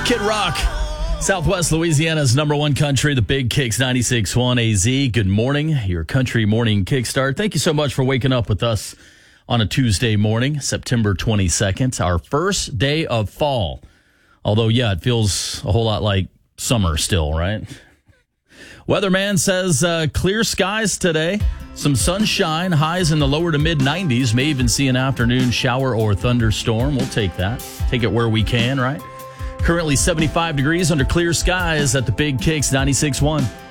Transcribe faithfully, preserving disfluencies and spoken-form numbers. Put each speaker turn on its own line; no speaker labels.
Kid Rock, Southwest Louisiana's number one country, the Big Kicks ninety-six point one A Z. Good morning, your country morning kickstart. Thank you so much for waking up with us on a Tuesday morning, September twenty-second, our first day of fall. Although, yeah, it feels a whole lot like summer still, right? Weatherman says uh, clear skies today, some sunshine, highs in the lower to mid nineties, may even see an afternoon shower or thunderstorm. We'll take that. Take it where we can, right? Currently seventy-five degrees under clear skies at the Big Kicks ninety-six point one.